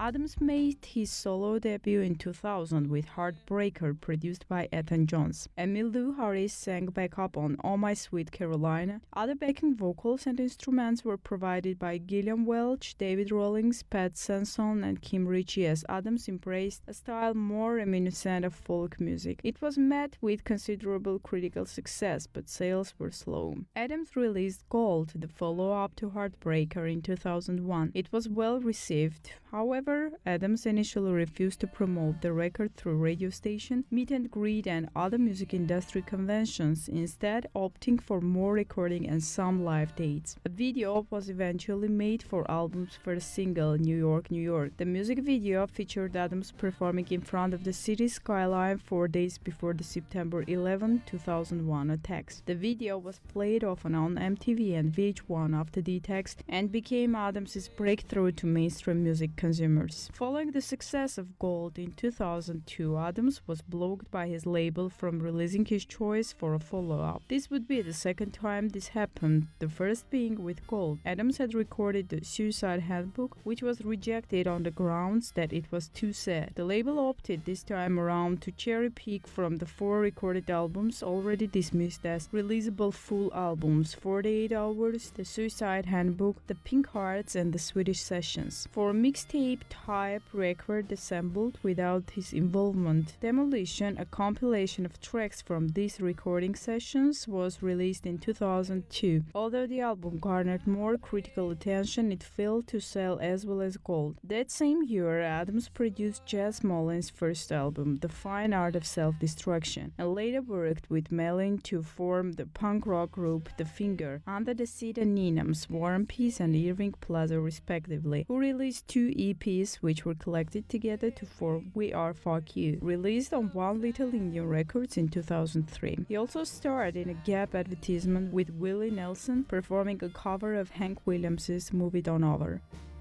Adams made his solo debut in 2000 with Heartbreaker, produced by Ethan Jones. Emmylou Harris sang backup on Oh My Sweet Carolina. Other backing vocals and instruments were provided by Gillian Welch, David Rawlings, Pat Sanson, and Kim Ritchie, as Adams embraced a style more reminiscent of folk music. It was met with considerable critical success, but sales were slow. Adams released Gold, the follow-up to Heartbreaker, in 2001. It was well received. However, Adams initially refused to promote the record through radio station, meet and greet, and other music industry conventions, instead opting for more recording and some live dates. A video was eventually made for album's first single, New York, New York. The music video featured Adams performing in front of the city skyline 4 days before the September 11, 2001 attacks. The video was played often on MTV and VH1 after the attacks and became Adams' breakthrough to mainstream music consumers. Following the success of Gold in 2002, Adams was blocked by his label from releasing his choice for a follow-up. This would be the second time this happened, the first being with Gold. Adams had recorded the Suicide Handbook, which was rejected on the grounds that it was too sad. The label opted this time around to cherry-pick from the 4 recorded albums already dismissed as releasable full albums: 48 Hours, The Suicide Handbook, The Pink Hearts, and The Swedish Sessions. For a mixtape-type record assembled without his involvement, Demolition, a compilation of tracks from these recording sessions, was released in 2002. Although the album garnered more critical attention, it failed to sell as well as Gold. That same year, Adams produced Jazz Mullin's first album, The Fine Art of Self-Destruction, and later worked with Mellin to form the punk rock group The Finger under the pseudonyms War and Peace and Irving Plaza respectively, who released 2 EPs which were collected together to form We Are Fuck You, released on One Little Indian Records in 2003. He also starred in a Gap advertisement with Willie Nelson, performing a cover of Hank Williams' Move It On Over.